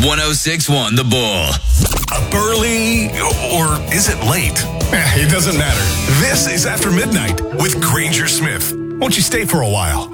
1061 The Bull. Up early, or is it late? It doesn't matter. This is After Midnight with Granger Smith. Won't you stay for a while?